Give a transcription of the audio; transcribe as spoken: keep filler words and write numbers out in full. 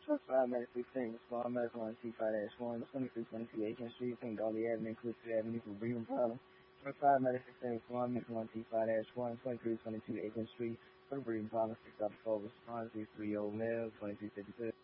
five Medical Center, Small Medical on T five one, twenty-three twenty-two Aiken Street, Saint Dolly Avenue, Clifford Avenue for breathing problems. five Medical Center, Small Medical on T five one, twenty-three twenty-two Aiken Street for breathing problems. Six out of four response, three old male, twenty-two fifty-two.